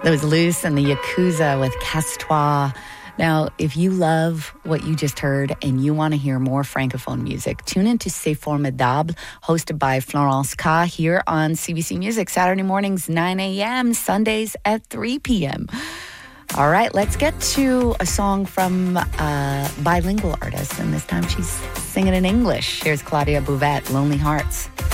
That was Loose and the Yakuza with Casse-Toi. Now, if you love what you just heard and you want to hear more Francophone music, tune into C'est Formidable, hosted by Florence K here on CBC Music, Saturday mornings, 9 a.m., Sundays at 3 p.m. All right, let's get to a song from a bilingual artist, and this time she's singing in English. Here's Claudia Bouvette, Lonely Hearts.